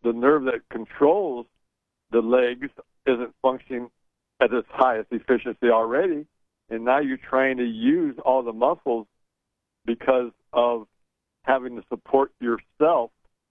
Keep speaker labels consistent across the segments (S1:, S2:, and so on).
S1: the nerve that controls the legs isn't functioning at its highest efficiency already, and now you're trying to use all the muscles because of having to support yourself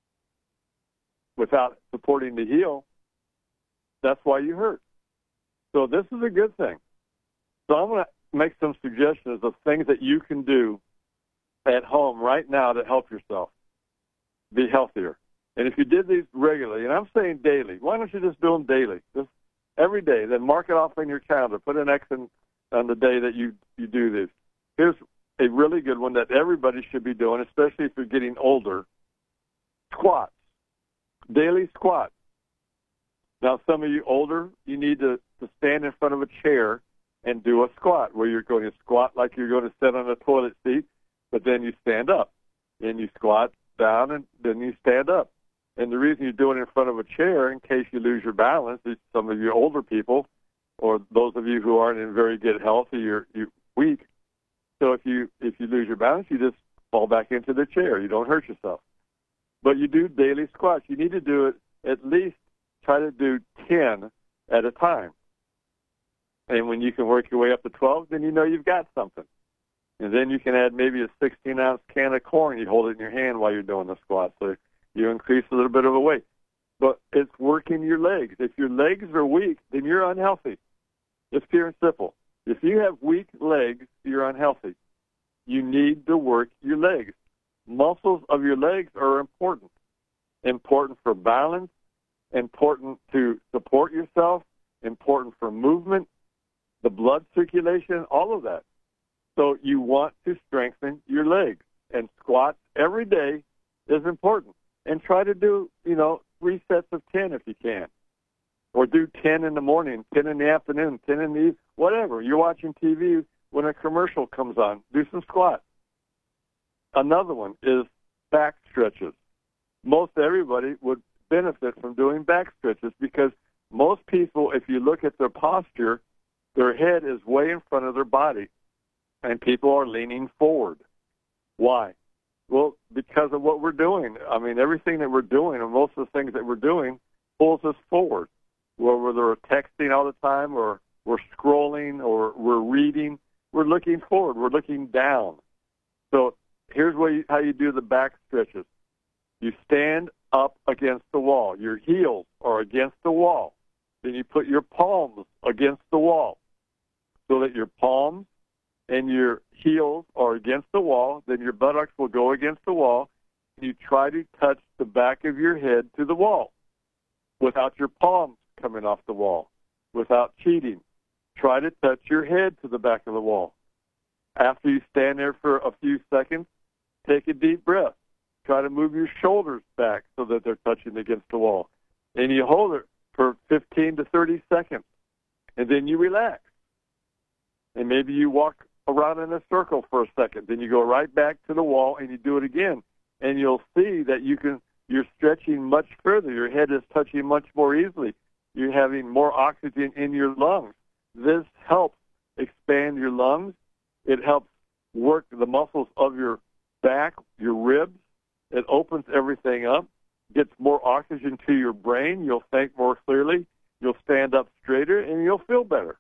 S1: without supporting the heel. That's why you hurt. So this is a good thing. So I'm going to make some suggestions of things that you can do at home right now to help yourself be healthier. And if you did these regularly, and I'm saying daily, why don't you just do them daily? Just every day. Then mark it off on your calendar. Put an X on the day that you do this. Here's a really good one that everybody should be doing, especially if you're getting older. Squats. Daily squats. Now, some of you older, you need to stand in front of a chair and do a squat, where you're going to squat like you're going to sit on a toilet seat, but then you stand up. Then you squat down, and then you stand up. And the reason you're doing it in front of a chair, in case you lose your balance, is some of you older people, or those of you who aren't in very good health, or you're weak. So if you lose your balance, you just fall back into the chair. You don't hurt yourself. But you do daily squats. You need to do it at least, try to do 10 at a time. And when you can work your way up to 12, then you know you've got something. And then you can add maybe a 16-ounce can of corn. You hold it in your hand while you're doing the squat. So you increase a little bit of a weight. But it's working your legs. If your legs are weak, then you're unhealthy. It's pure and simple. If you have weak legs, you're unhealthy. You need to work your legs. Muscles of your legs are important. Important for balance, important to support yourself, important for movement, the blood circulation, all of that. So you want to strengthen your legs. And squats every day is important. And try to do, 3 sets of 10 if you can. Or do 10 in the morning, 10 in the afternoon, 10 in the evening, whatever. You're watching TV when a commercial comes on. Do some squats. Another one is back stretches. Most everybody would benefit from doing back stretches because most people, if you look at their posture, their head is way in front of their body, and people are leaning forward. Why? Well, because of what we're doing. I mean, everything that we're doing, and most of the things that we're doing, pulls us forward. Whether we're texting all the time, or we're scrolling, or we're reading, we're looking forward. We're looking down. So here's how you do the back stretches. You stand up against the wall. Your heels are against the wall. Then you put your palms against the wall so that your palms and your heels are against the wall. Then your buttocks will go against the wall. You try to touch the back of your head to the wall without your palms coming off the wall, without cheating. Try to touch your head to the back of the wall. After you stand there for a few seconds, take a deep breath. Try to move your shoulders back so that they're touching against the wall. And you hold it for 15 to 30 seconds. And then you relax. And maybe you walk around in a circle for a second. Then you go right back to the wall and you do it again. And you'll see that you're stretching much further. Your head is touching much more easily. You're having more oxygen in your lungs. This helps expand your lungs. It helps work the muscles of your back, your ribs. It opens everything up, gets more oxygen to your brain. You'll think more clearly. You'll stand up straighter, and you'll feel better.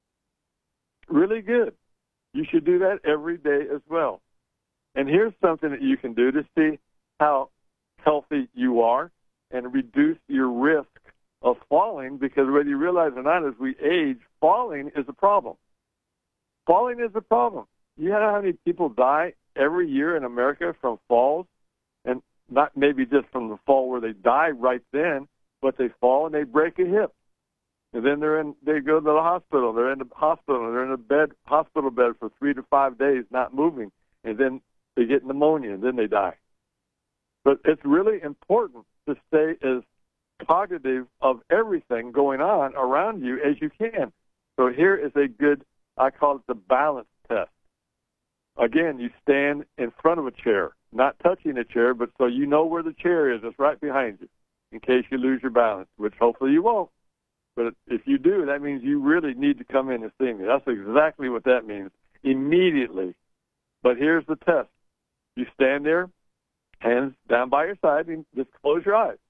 S1: Really good. You should do that every day as well. And here's something that you can do to see how healthy you are and reduce your risk of falling, because whether you realize or not, as we age, falling is a problem. Falling is a problem. You know how many people die every year in America from falls? And not maybe just from the fall where they die right then, but they fall and they break a hip. And then they go to the hospital. They're in the hospital. They're in a hospital bed for 3 to 5 days, not moving. And then they get pneumonia, and then they die. But it's really important to stay as cognitive of everything going on around you as you can. So here is a good, I call it the balance test. Again, you stand in front of a chair, not touching a chair, but so you know where the chair is. It's right behind you in case you lose your balance, which hopefully you won't. But if you do, that means you really need to come in and see me. That's exactly what that means, immediately. But here's the test. You stand there, hands down by your side, and just close your eyes.